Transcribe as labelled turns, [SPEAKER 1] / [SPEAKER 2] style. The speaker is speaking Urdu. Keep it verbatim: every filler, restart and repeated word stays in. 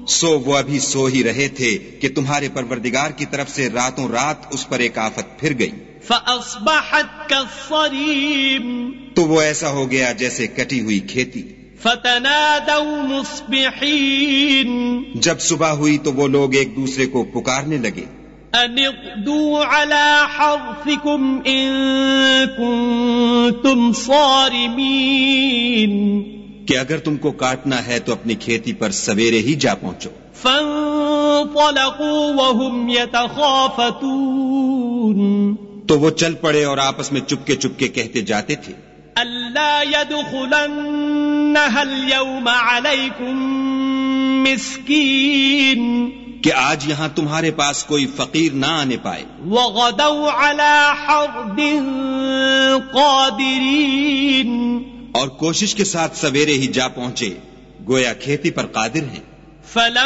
[SPEAKER 1] سو وہ ابھی سو ہی رہے تھے کہ تمہارے پروردگار کی طرف سے راتوں رات اس پر ایک آفت پھر گئی،
[SPEAKER 2] فأصبحت كالصريم،
[SPEAKER 1] تو وہ ایسا ہو گیا جیسے کٹی ہوئی کھیتی۔
[SPEAKER 2] فتنادوا مصبحين،
[SPEAKER 1] جب صبح ہوئی تو وہ لوگ ایک دوسرے کو پکارنے لگے،
[SPEAKER 2] ان اغدوا على حرثكم ان كنتم صارمين،
[SPEAKER 1] کہ اگر تم کو کاٹنا ہے تو اپنی کھیتی پر سویرے ہی جا پہنچو۔
[SPEAKER 2] فانطلقوا وهم يتخافتون،
[SPEAKER 1] تو وہ چل پڑے اور آپس میں چپکے چپکے کہتے جاتے تھے،
[SPEAKER 2] الا يدخلنها اليوم عليكم مسكين،
[SPEAKER 1] کہ آج یہاں تمہارے پاس کوئی فقیر نہ آنے پائے۔
[SPEAKER 2] وغدوا على حرد قادرين،
[SPEAKER 1] اور کوشش کے ساتھ سویرے ہی جا پہنچے، گویا کھیتی پر قادر ہیں۔
[SPEAKER 2] فلم